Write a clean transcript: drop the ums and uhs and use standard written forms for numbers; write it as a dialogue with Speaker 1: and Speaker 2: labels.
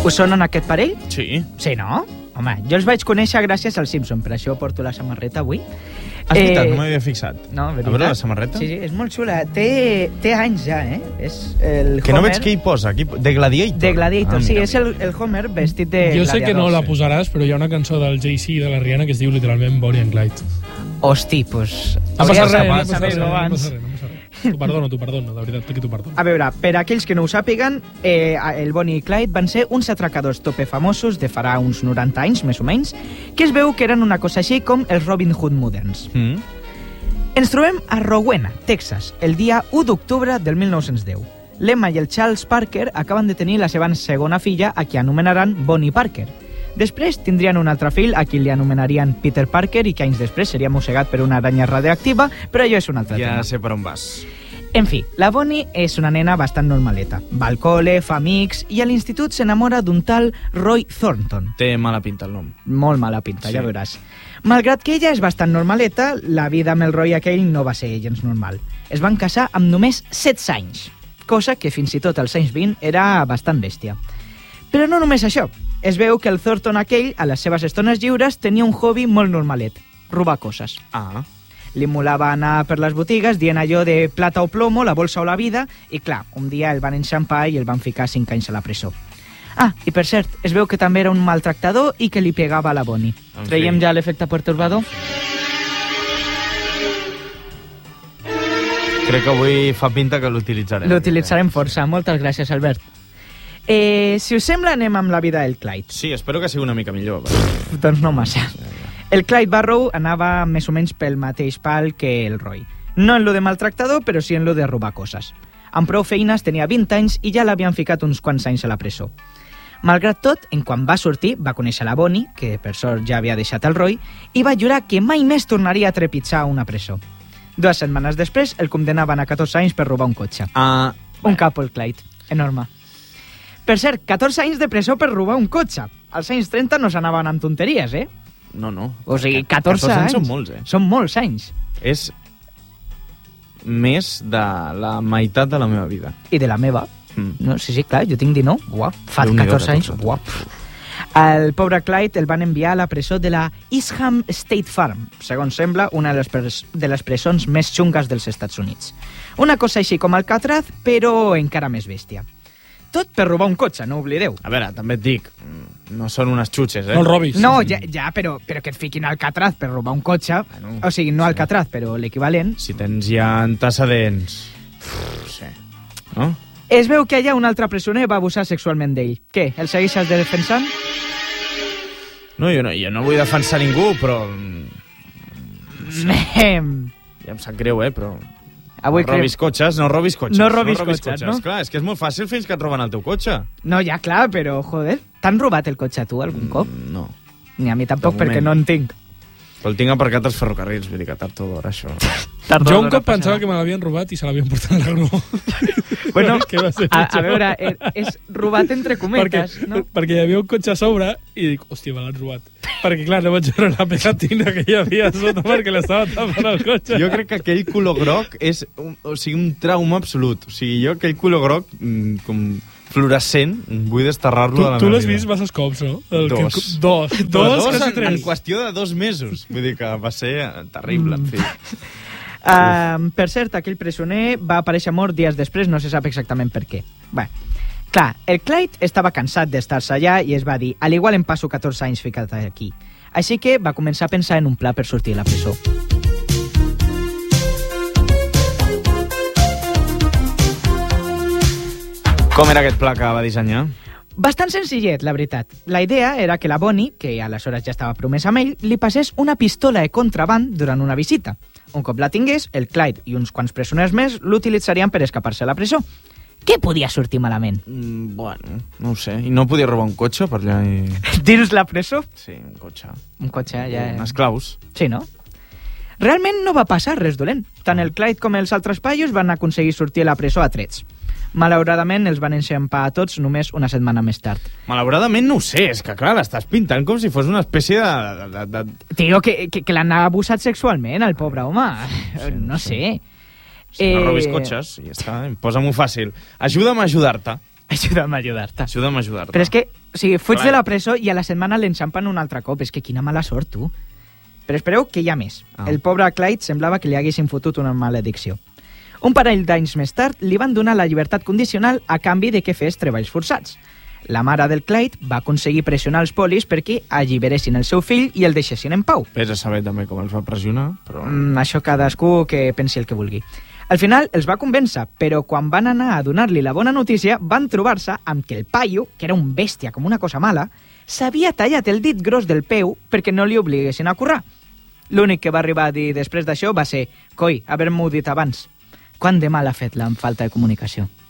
Speaker 1: Us sonen aquest parell?
Speaker 2: Sí.
Speaker 1: Sí, no? Home, jo els vaig conèixer gràcies al Simpson, per això porto la samarreta avui.
Speaker 2: És veritat, no m'havia fixat.
Speaker 1: No, veritat.
Speaker 2: A veure la samarreta.
Speaker 1: Sí, és molt xula. Té anys ja, És el
Speaker 2: que
Speaker 1: Homer...
Speaker 2: no veig què hi posa. De Gladiator.
Speaker 1: De Gladiator, sí,
Speaker 2: mira,
Speaker 1: és el Homer vestit de
Speaker 3: Jo
Speaker 1: gladiador.
Speaker 3: sé que no la posaràs, però hi ha una cançó del Jay-Z i de la Rihanna que es diu literalment Bonnie and Clyde.
Speaker 1: Hosti, doncs...
Speaker 3: No passa res,
Speaker 1: no passa res.
Speaker 3: T'ho perdono, de veritat, que t'ho perdono.
Speaker 1: A veure, per aquells que no ho sàpiguen, el Bonnie i Clyde van ser uns atracadors tope famosos de farà uns 90 anys, més o menys, que es veu que eren una cosa així com els Robin Hood moderns. Ens trobem a Rowena, Texas, el dia 1 d'octubre del 1910. L'Emma i el Charles Parker acaben de tenir la seva segona filla, a qui anomenaran Bonnie Parker. Després tindrien un altre fill, a qui li anomenarien Peter Parker, i que anys després seria mossegat per una aranya radioactiva, però això és un altre tema.
Speaker 2: Ja sé per on vas.
Speaker 1: En fi, la Bonnie és una nena bastant normaleta. Va al col·le, fa amics, i a l'institut s'enamora d'un tal Roy Thornton.
Speaker 2: Té mala pinta el nom.
Speaker 1: Molt mala pinta,
Speaker 2: Sí.
Speaker 1: ja veuràs. Malgrat que ella és bastant normaleta, la vida amb el Roy aquell no va ser gens normal. Es van casar amb només 16 anys, cosa que fins i tot als anys 20 era bastant bèstia. Però no només això. Es veu que el Thornton aquell, a les seves estones lliures, tenia un hobby molt normalet, robar coses.
Speaker 2: Ah.
Speaker 1: Li molava anar per les botigues dient allò de plata o plomo, la bolsa o la vida, i clar, un dia el van enxampar i el van ficar 5 anys a la presó. Ah, i per cert, es veu que també era un maltractador i que li pegava a la Bonnie.
Speaker 2: En
Speaker 1: Traiem
Speaker 2: fi.
Speaker 1: ja l'efecte pertorbador?
Speaker 2: Crec que avui fa pinta que l'utilitzarem.
Speaker 1: L'utilitzarem força. Moltes gràcies, Albert. Si us sembla, anem amb la vida del Clyde.
Speaker 2: Sí, espero que sigui una mica millor.
Speaker 1: Doncs no massa. El Clyde Barrow anava més o menys pel mateix pal que el Roy. No en lo de maltractador, però sí en lo de robar coses. Amb prou feines tenia 20 anys i ja l'havien ficat uns quants anys a la presó. Malgrat tot, en quan va sortir, va conèixer la Bonnie, que per sort ja havia deixat el Roy, i va jurar que mai més tornaria a trepitjar una presó. 2 setmanes després, el condemnaven a 14 anys per robar un cotxe. Un capo, el Clyde. Enorme. Per cert, 14 anys de presó per robar un cotxe. Als anys 30 no s'anaven amb tonteries,
Speaker 2: No.
Speaker 1: O sigui, 14 anys.
Speaker 2: són molts,
Speaker 1: Són molts anys.
Speaker 2: És més de la meitat de la meva vida.
Speaker 1: I de la meva. No, sí, clar, jo tinc 19. Uau, fa
Speaker 2: Déu-n'hi-do,
Speaker 1: 14 anys.
Speaker 2: 14.
Speaker 1: Uau. El pobre Clyde el van enviar a la presó de la Eastham State Farm, segons sembla una de les presons més xungues dels Estats Units. Una cosa així com Alcatraz, però encara més bèstia. Tot per robar un cotxe, no oblideu.
Speaker 2: A veure, també et dic, no són unes xutxes,
Speaker 3: No el robis.
Speaker 1: No, ja però que et fiquin a Alcatraz per robar un cotxe,
Speaker 2: Bueno,
Speaker 1: o sigui, no Alcatraz, però l'equivalent.
Speaker 2: Si tens ja antecedents... Sí. No?
Speaker 1: Es veu que allà un altre presoner va abusar sexualment d'ell. Què, el segueixes defensant?
Speaker 2: No, jo no vull defensar ningú, però... Ja em sap greu, però...
Speaker 1: Avui
Speaker 2: no robis cotxes.
Speaker 1: No robis cotxes, no?
Speaker 2: Clar, és que és molt fàcil fins que et roben el teu cotxe.
Speaker 1: No, ja, clar, però, joder, t'han robat el cotxe a tu algun cop?
Speaker 2: No.
Speaker 1: Ni a mi tampoc,
Speaker 2: De moment.
Speaker 1: perquè no en tinc.
Speaker 2: Però el tinc aparcat als ferrocarrils, vull dir que tard o d'hora, això...
Speaker 3: Jo un cop pensava que me l'havien robat i se l'havien portat a la grua.
Speaker 1: Bueno,
Speaker 3: Que va ser
Speaker 1: a
Speaker 3: pitjor.
Speaker 1: veure, és robat entre cometes, no?
Speaker 3: Perquè hi havia un cotxe a sobre i dic, hòstia, me l'han robat. Perquè, clar, no vaig veure la pegatina que hi havia a sota perquè l'estava tapant el cotxe.
Speaker 2: Jo crec que aquell color groc és un trauma absolut. O sigui, jo aquell color groc, com fluorescent, vull desterrar-lo de la meva vida.
Speaker 3: Tu l'has vist masses cops, no?
Speaker 2: Dos.
Speaker 3: Dos, quasi
Speaker 2: en
Speaker 3: tres.
Speaker 2: qüestió de 2 mesos. Vull dir que va ser terrible, en fi.
Speaker 1: Per cert, aquell presoner va aparèixer mort dies després, no se sap exactament per què. Bé, clar, el Clyde estava cansat d'estar-se allà i es va dir, al igual em passo 14 anys ficat aquí. Així que va començar a pensar en un pla per sortir de la presó.
Speaker 2: Com era aquest pla que va dissenyar?
Speaker 1: Bastant senzillet, la veritat. La idea era que la Bonnie, que aleshores ja estava promesa amb ell, li passés una pistola de contraband durant una visita. Un cop la tingués, el Clyde i uns quants presoners més l'utilitzarien per escapar-se a la presó. Què podia sortir malament?
Speaker 2: Bueno, no ho sé. I no podia robar un cotxe per allà i...
Speaker 1: Dins la presó?
Speaker 2: Sí, un cotxe.
Speaker 1: Un cotxe, ja...
Speaker 2: Unes claus.
Speaker 1: Sí, no? Realment no va passar res dolent. Tant el Clyde com els altres paios van aconseguir sortir a la presó a trets. Malauradament, els van enxampar a tots només una setmana més tard.
Speaker 2: Malauradament no ho sé, és que clar, l'estàs pintant com si fos una espècie de...
Speaker 1: Tio, que l'han abusat sexualment, el pobre home.
Speaker 2: Sí,
Speaker 1: no sé.
Speaker 2: Si no robis cotxes, i ja està, posa-m'ho fàcil. Ajuda'm a ajudar-te.
Speaker 1: Ajuda'm a ajudar-te.
Speaker 2: Ajuda'm a ajudar-te.
Speaker 1: Però és que, o sigui, fuig
Speaker 2: Però
Speaker 1: de la presó i a la setmana l'enxampen un altre cop. És que quina mala sort, tu. Però espereu que hi ha més.
Speaker 2: Ah.
Speaker 1: El pobre Clyde semblava que li haguessin fotut una maledicció. Un parell d'anys més tard li van donar la llibertat condicional a canvi de que fes treballs forçats. La mare del Clyde va aconseguir pressionar els polis perquè alliberessin el seu fill i el deixessin en pau.
Speaker 2: Vés a saber també com els va pressionar, però...
Speaker 1: Això cadascú que pensi el que vulgui. Al final els va convèncer, però quan van anar a donar-li la bona notícia van trobar-se amb que el paio, que era un bèstia com una cosa mala, s'havia tallat el dit gros del peu perquè no li obliguessin a currar. L'únic que va arribar a dir després d'això va ser «Coi, haver-m'ho dit abans». Quant de mal ha fet la falta de comunicació.